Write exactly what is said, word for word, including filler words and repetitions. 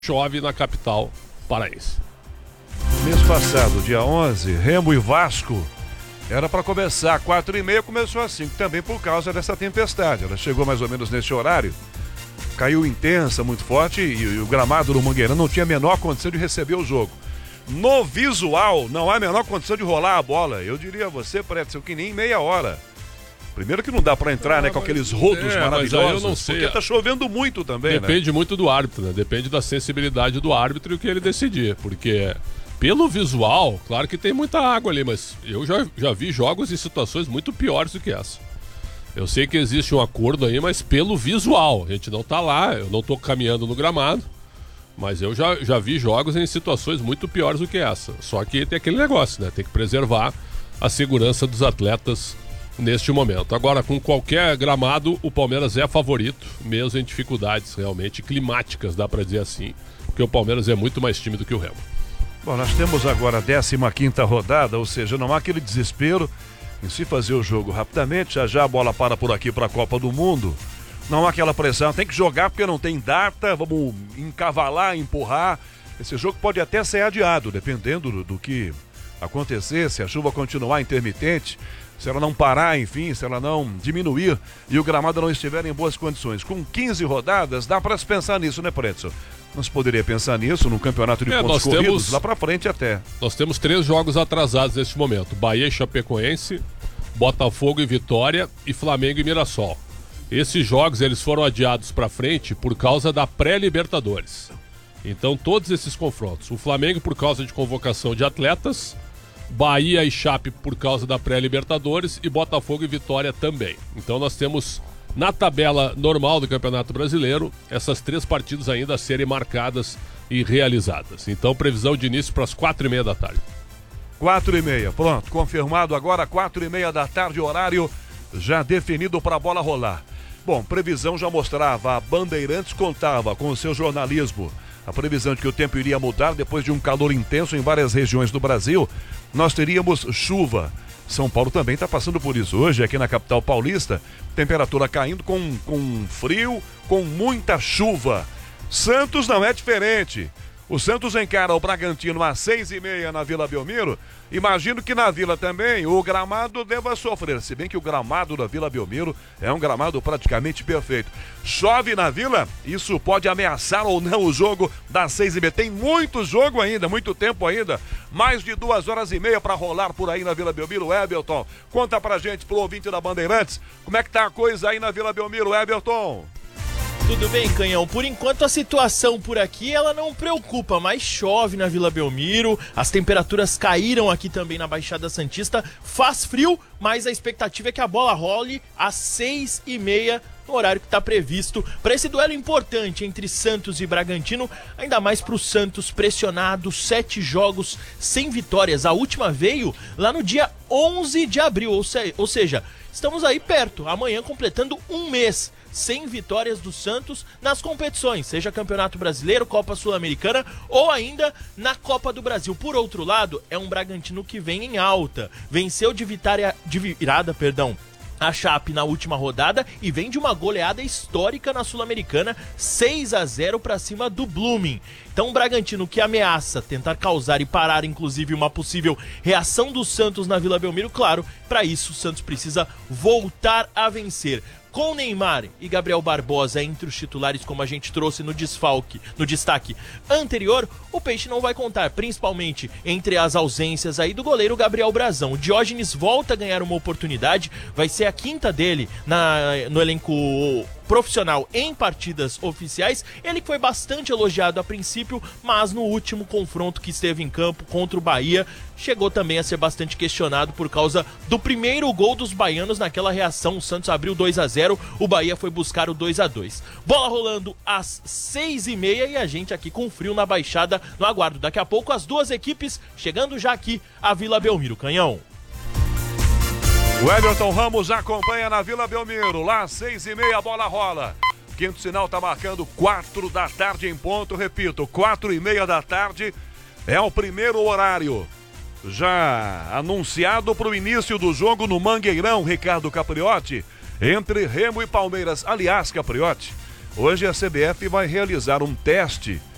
chove na capital paraense. Mês passado, dia onze, Remo e Vasco era para começar quatro e meia, começou às cinco, também por causa dessa tempestade. Ela chegou mais ou menos nesse horário, caiu intensa, muito forte, e, e o gramado do Mangueirão não tinha a menor condição de receber o jogo. No visual, não há a menor condição de rolar a bola. Eu diria a você, Pretzel, que nem meia hora. Primeiro que não dá pra entrar, ah, né, com aqueles rodos é, maravilhosos, mas eu não sei. Porque tá chovendo muito também, Depende né? muito do árbitro, né? Depende da sensibilidade do árbitro e o que ele decidir, porque pelo visual, claro que tem muita água ali, mas eu já, já vi jogos e situações muito piores do que essa. Eu sei que existe um acordo aí, mas pelo visual, a gente não tá lá, eu não tô caminhando no gramado, mas eu já, já vi jogos em situações muito piores do que essa. Só que tem aquele negócio, né? Tem que preservar a segurança dos atletas neste momento. Agora, com qualquer gramado, o Palmeiras é favorito, mesmo em dificuldades realmente climáticas, dá pra dizer assim, porque o Palmeiras é muito mais time do que o Remo. Bom, nós temos agora a décima quinta rodada, ou seja, não há aquele desespero em se fazer o jogo rapidamente, já já a bola para por aqui para a Copa do Mundo, não há aquela pressão, tem que jogar porque não tem data, vamos encavalar, empurrar, esse jogo pode até ser adiado, dependendo do, do que acontecer, se a chuva continuar intermitente, se ela não parar, enfim, se ela não diminuir e o gramado não estiver em boas condições. Com quinze rodadas, dá para se pensar nisso, né, Pretzel? Não se poderia pensar nisso num campeonato de é, pontos corridos, temos, lá pra frente até. Nós temos três jogos atrasados neste momento. Bahia e Chapecoense, Botafogo e Vitória e Flamengo e Mirassol. Esses jogos eles foram adiados pra frente por causa da pré-Libertadores. Então todos esses confrontos. O Flamengo por causa de convocação de atletas, Bahia e Chape por causa da pré-Libertadores e Botafogo e Vitória também. Então nós temos na tabela normal do Campeonato Brasileiro essas três partidas ainda a serem marcadas e realizadas. Então previsão de início para as quatro e meia da tarde. Quatro e meia, pronto, confirmado agora, quatro e meia da tarde, horário já definido para a bola rolar. Bom, previsão já mostrava, a Bandeirantes contava com o seu jornalismo a previsão de que o tempo iria mudar depois de um calor intenso em várias regiões do Brasil. Nós teríamos chuva. São Paulo também está passando por isso. Hoje, aqui na capital paulista, temperatura caindo com, com frio, com muita chuva. Santos não é diferente. O Santos encara o Bragantino às seis e meia na Vila Belmiro. Imagino que na Vila também o gramado deva sofrer. Se bem que o gramado da Vila Belmiro é um gramado praticamente perfeito. Chove na Vila, isso pode ameaçar ou não o jogo das seis e meia. Tem muito jogo ainda, muito tempo ainda. Mais de duas horas e meia para rolar por aí na Vila Belmiro. Everton, conta pra gente, pro ouvinte da Bandeirantes, como é que tá a coisa aí na Vila Belmiro, Everton? Tudo bem, Canhão? Por enquanto a situação por aqui ela não preocupa, mas chove na Vila Belmiro, as temperaturas caíram aqui também na Baixada Santista, faz frio, mas a expectativa é que a bola role às seis e meia, no horário que está previsto para esse duelo importante entre Santos e Bragantino, ainda mais para o Santos pressionado, sete jogos sem vitórias, a última veio lá no dia onze de abril, ou, se, ou seja, estamos aí perto, amanhã completando um mês sem vitórias do Santos nas competições, seja Campeonato Brasileiro, Copa Sul-Americana ou ainda na Copa do Brasil. Por outro lado, é um Bragantino que vem em alta, venceu de, vitória, de virada, perdão, a Chape na última rodada e vem de uma goleada histórica na Sul-Americana, seis a zero para cima do Blooming. Então o Bragantino que ameaça tentar causar e parar inclusive uma possível reação do Santos na Vila Belmiro, claro, para isso o Santos precisa voltar a vencer. Com Neymar e Gabriel Barbosa entre os titulares, como a gente trouxe no desfalque, no destaque anterior, o Peixe não vai contar, principalmente entre as ausências aí do goleiro Gabriel Brazão. O Diógenes volta a ganhar uma oportunidade, vai ser a quinta dele na, no elenco profissional em partidas oficiais. Ele que foi bastante elogiado a princípio, mas no último confronto que esteve em campo contra o Bahia, chegou também a ser bastante questionado por causa do primeiro gol dos baianos naquela reação. O Santos abriu dois a zero, o Bahia foi buscar o dois a dois. Bola rolando às seis e meia e a gente aqui com frio na Baixada no aguardo. Daqui a pouco as duas equipes chegando já aqui à Vila Belmiro. Canhão. O Everton Ramos acompanha na Vila Belmiro, lá às seis e meia a bola rola. Quinto sinal tá marcando quatro da tarde em ponto, repito, quatro e meia da tarde é o primeiro horário. Já anunciado para o início do jogo no Mangueirão, Ricardo Capriotti, entre Remo e Palmeiras. Aliás, Capriotti, hoje a C B F vai realizar um teste